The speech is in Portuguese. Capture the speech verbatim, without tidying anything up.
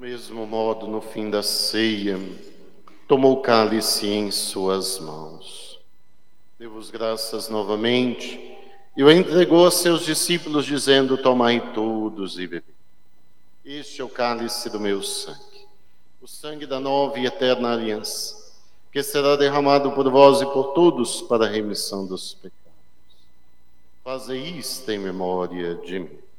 mesmo modo, no fim da ceia, tomou o cálice em suas mãos. Deu-vos graças novamente e o entregou a seus discípulos, dizendo: tomai todos e bebei. Este é o cálice do meu sangue, o sangue da nova e eterna aliança, que será derramado por vós e por todos para a remissão dos pecados. Fazei isto em memória de mim.